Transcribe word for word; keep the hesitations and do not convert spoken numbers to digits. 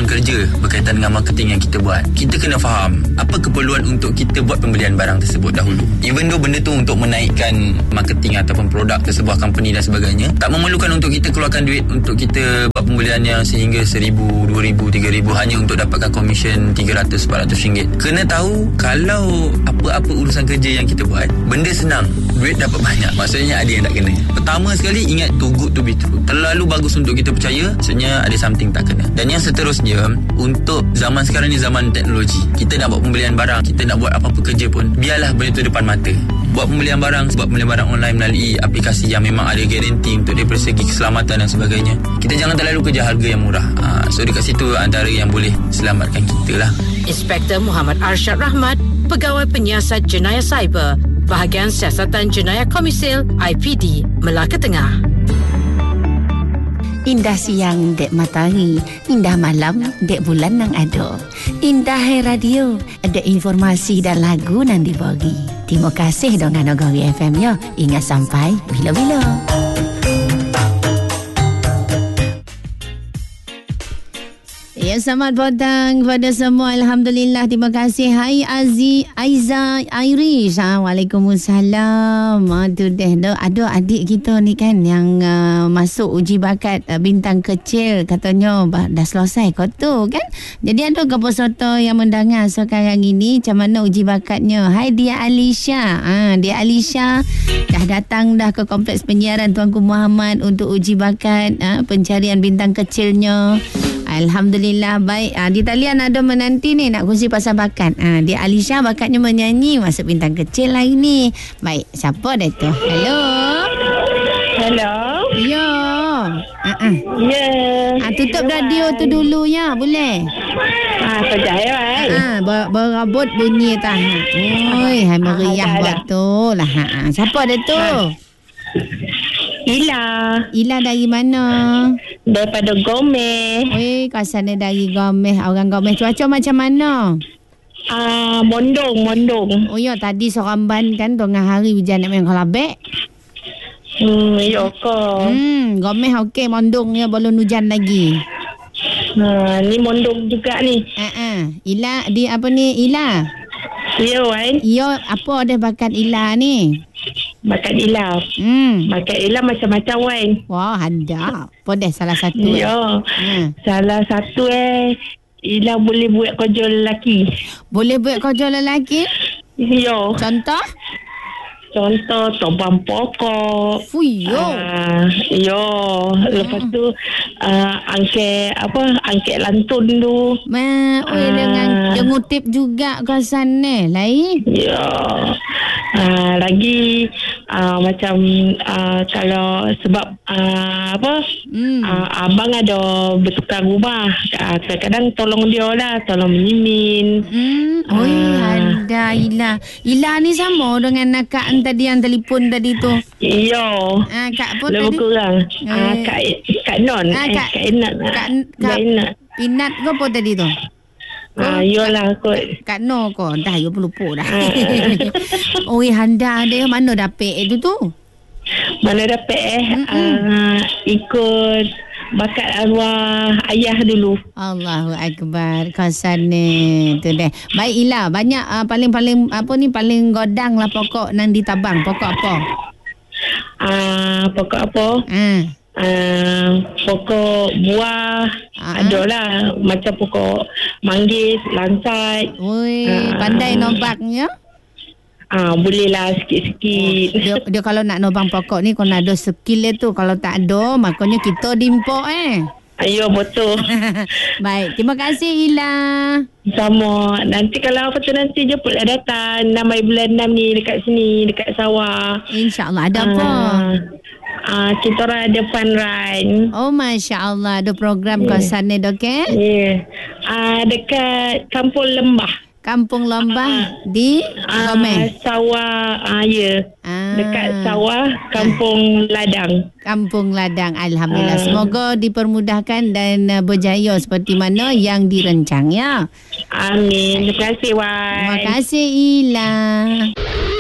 keperluan kerja berkaitan dengan marketing yang kita buat, kita kena faham apa keperluan untuk kita buat pembelian barang tersebut dahulu. Even though benda tu untuk menaikkan marketing ataupun produk ke sebuah company dan sebagainya, tak memerlukan untuk kita keluarkan duit untuk kita buat pembelian yang sehingga seribu, dua ribu, tiga ribu hanya untuk dapatkan komisen tiga ratus, empat ratus ringgit. Kena tahu kalau apa-apa urusan kerja yang kita buat, benda senang, duit dapat banyak, maksudnya ada yang tak kena. Pertama sekali, ingat too good to be true. Terlalu bagus untuk kita percaya, maksudnya ada something tak kena. Dan yang seterusnya, untuk zaman sekarang ni zaman teknologi, kita nak buat pembelian barang, kita nak buat apa-apa kerja pun, biarlah benda tu depan mata. Buat pembelian barang, buat pembelian barang online melalui aplikasi yang memang ada garanti untuk dari segi keselamatan dan sebagainya. Kita jangan terlalu kejar harga yang murah. Ha, so dekat situ antara yang boleh selamatkan kita lah. Inspektor Muhammad Arsyad Rahmat, Pegawai Penyiasat Jenayah Cyber, Bahagian Siasatan Jenayah Komisil I P D, Melaka Tengah. Indah siang dek matahari, indah malam dek bulan nang ado. Indah hai radio, ada informasi dan lagu nang dibagi. Terima kasih dengan Nagari F M ya. Ingat sampai bila-bila. Ya, selamat petang kepada semua. Alhamdulillah, terima kasih. Hai Aziz, Aiza, Irish. Ha, Waalaikumsalam. Aduh deh, ada adik kita ni kan yang uh, masuk uji bakat uh, bintang kecil. Katanya dah selesai kau tu kan. Jadi ada ke peserta yang mendengar sekarang ini macam mana uji bakatnya. Hai dia Alisha. Ha, dia Alisha dah datang dah ke kompleks penyiaran Tuanku Muhammad untuk uji bakat ha, pencarian bintang kecilnya. Alhamdulillah, baik. Ha, di talian ada menanti ni nak kongsi pasal bakat. Ha, dia Alisha bakatnya menyanyi, masuk bintang kecil lah ini. Baik, siapa dah tu? Hello. Hello. Ya. Uh-uh. Ya. Yeah. Ha, tutup radio tu dulu ya, boleh? Ah, sejak ya, kan? Ah, ber- berabut bunyi tah. Oi, hai meriah buat tu lah. Ha, siapa dah tu? Ha. Ila. Ila dari mana? Daripada Gomeh. Oi, kawasan dari Gomeh. Orang Gomeh. Cuaca macam mana? Ah, uh, mondong, mondong. Oh ya, tadi seorang ban kan tengah hari hujan nak main kalabek. Hmm, ya ke? Hmm, Gomeh okey, mondongnya belum hujan lagi. Ha, ni mondong juga ni. Ha ah. Ila di apa ni? Ila. Ya, Wan. Ya, apa ada bakat Ila ni? Bakat Ila. Hmm. Bakat Ila macam-macam, Wan. Wah, ada. Apa dah salah satu? Ya. Eh? Salah satu eh Ila boleh buat kerja lelaki. Boleh buat kerja lelaki? Ya. Contoh? Contoh tobang pokok. Fuyo. Uh, yo, lepas tu uh, angkat apa? Angkat lantun tu. Ma, oi uh, dengan dia ngutip juga kawasan ni. Lain? Ya. Uh, lagi uh, macam uh, kalau sebab uh, apa? Hmm. Uh, abang ada bertukar rumah. Uh, kadang-kadang tolong dia lah, tolong menyimin. Hmm. Oi, uh, ada Ila. Ila ni sama dengan Kak tadi yang telefon tadi tu. Iya. Ah, Kak apa lebih tadi? kurang. Eh. Ah, Kak Kak Non. Ah, Kak, eh, Kak Inat. Kak, Kak Inat. Pinat ke apa tadi tu? Ah, yolah kot. Kak No ko. Dah yo pelupa dah. Oi, handa dia mana dapat itu tu? Mana dapat eh? Uh, ikut bakat arwah ayah dulu. Allahu Akbar. Kawasan ni tu deh. Baik Ila, banyak uh, paling-paling apa ni paling godang lah pokok nang ditabang. Pokok apa? Ah, uh, pokok apa? Hmm. Uh, pokok buah. Uh-huh. Adalah macam pokok manggis, lansat. Oi, uh, pandai nobaknya? Ah, boleh lah sikit-sikit. Oh, dia, dia kalau nak nobang pokok ni kau nak ada skill dia tu. Kalau tak ada, makanya kita dimpok eh. Ayo, betul. Baik, terima kasih Ila. Sama. Nanti kalau apa tu nanti jemputlah datang enam hari bulan enam ni dekat sini, dekat sawah. InsyaAllah. Ada uh, apa? Ah, kita orang ada fun run. Oh, Masya Allah. Ada program yeah. kawasan ni dok eh? Ya. Yeah. Ah, dekat Kampung Lembah. Kampung Lembah uh, di Gomeh. Uh, sawah, uh, ya. Uh, dekat sawah Kampung Ladang. Kampung Ladang. Alhamdulillah. Uh, Semoga dipermudahkan dan uh, berjaya seperti mana yang dirancang ya. Amin. Terima kasih, Wan. Terima kasih, Ila.